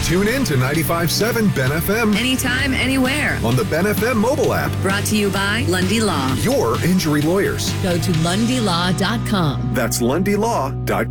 Tune in to 95.7 Ben FM Anytime, anywhere. on the Ben FM mobile app. Brought to you by Lundy Law. Your injury lawyers. Go to lundylaw.com. That's lundylaw.com.